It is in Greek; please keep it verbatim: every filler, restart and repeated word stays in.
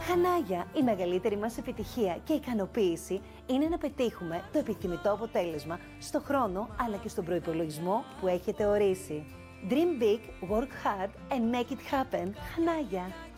Χανάγια, η μεγαλύτερη μας επιτυχία και ικανοποίηση είναι να πετύχουμε το επιθυμητό αποτέλεσμα στο χρόνο αλλά και στον προϋπολογισμό που έχετε ορίσει. Dream big, work hard and make it happen. Χανάγια.